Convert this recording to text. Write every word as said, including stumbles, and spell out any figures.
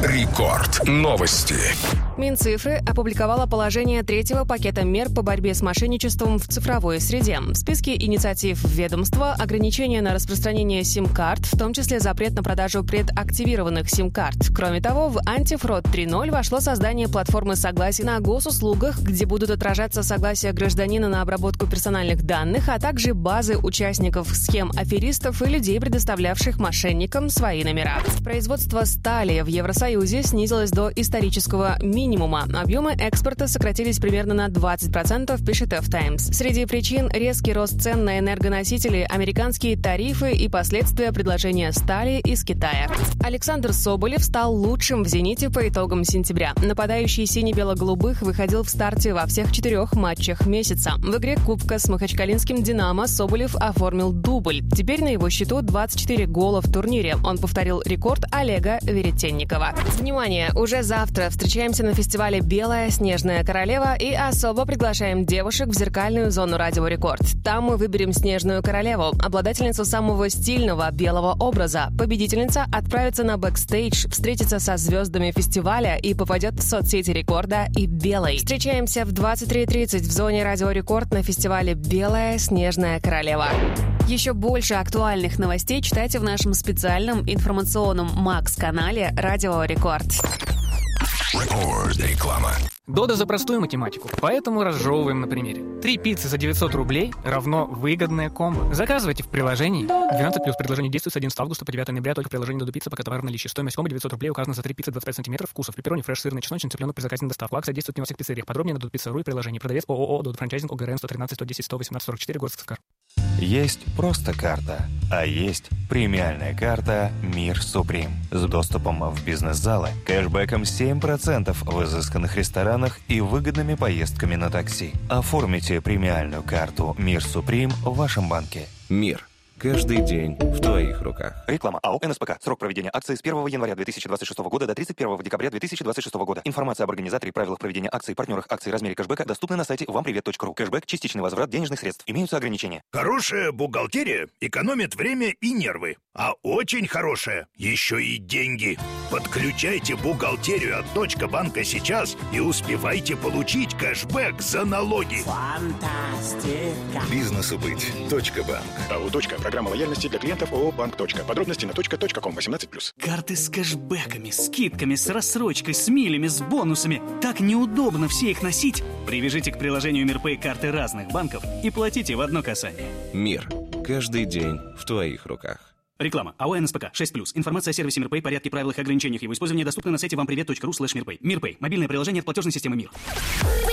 Рекорд. Новости. Минцифры опубликовала положение третьего пакета мер по борьбе с мошенничеством в цифровой среде. В списке инициатив ведомства ограничения на распространение сим-карт, в том числе запрет на продажу предактивированных сим-карт. Кроме того, в антифрод три ноль вошло создание платформы согласий на госуслугах, где будут отражаться согласия гражданина на обработку персональных данных, а также базы участников схем аферистов и людей, предоставлявших мошенникам свои номера. Производство стали в Евросоюзе снизилось до исторического минимума. Объемы экспорта сократились примерно на двадцать процентов, пишет F-Times. Среди причин резкий рост цен на энергоносители, американские тарифы и последствия предложения стали из Китая. Александр Соболев стал лучшим в «Зените» по итогам сентября. Нападающий сине-бело-голубых выходил в старте во всех четырех матчах месяца. В игре Кубка с махачкалинским «Динамо» Соболев оформил дубль. Теперь на его счету двадцать четыре гола в турнире. Он повторил рекорд Олега Веретенникова. Внимание! Уже завтра встречаемся на фестивале «Белая снежная королева» и особо приглашаем девушек в зеркальную зону «Радио Рекорд». Там мы выберем снежную королеву, обладательницу самого стильного белого образа. Победительница отправится на бэкстейдж, встретится со звездами фестиваля и попадет в соцсети Рекорда и «Белой». Встречаемся в двадцать три тридцать в зоне «Радио Рекорд» на фестивале «Белая снежная королева». Еще больше актуальных новостей читайте в нашем специальном информационном Макс-канале «Радио Рекорд». Реклама. Дода за простую математику, поэтому разжевываем на примере. Три пиццы за девятьсот рублей равно выгодное комбо. Заказывайте в приложении. двенадцать плюс предложение действует с одиннадцатого августа по девятое ноября только в приложении Додо Пицца, пока товар в наличии. Стоимость комбо девятьсот рублей указана за три пиццы двадцать пять сантиметров вкусов. Пепперони, фреш, сырный, чесночный, цыпленок при заказе на доставку. Акция действует не во всех пиццериях. Подробнее на додо пицца точка ру и приложении. Продавец ООО Додо Франчайзинг ОГРН сто тринадцать сто десять сто восемнадцать сорок четыре, город Сыктывкар. Есть просто карта, а есть премиальная карта «Мир Суприм» с доступом в бизнес-залы, кэшбэком семь процентов в изысканных ресторанах и выгодными поездками на такси. Оформите премиальную карту «Мир Суприм» в вашем банке. Мир. Каждый день в твоих руках. Реклама. АО «НСПК». Срок проведения акции с первого января две тысячи двадцать шестого года до тридцать первого декабря две тысячи двадцать шестого года. Информация об организаторе, правилах проведения акции, партнерах акции и размере кэшбэка доступны на сайте вам привет точка ру. Кэшбэк – частичный возврат денежных средств. Имеются ограничения. Хорошая бухгалтерия экономит время и нервы. А очень хорошая – еще и деньги. Подключайте бухгалтерию от Точка банка сейчас и успевайте получить кэшбэк за налоги. Фантастика. Бизнесу быть. Точка банк. АО «Точка». Программа лояльности для клиентов ООО «Банк. Точка». Подробности на точка точка ком восемнадцать плюс. Карты с кэшбэками, скидками, с рассрочкой, с милями, с бонусами. Так неудобно все их носить. Привяжите к приложению МирПэй карты разных банков и платите в одно касание. Мир. Каждый день в твоих руках. Реклама. АО «НСПК» шесть плюс. Информация о сервисе МирПэй, порядке, правилах и ограничениях его использования доступна на сайте вам привет точка ру слэш МирПэй. МирПэй. Мобильное приложение от платежной системы МИР.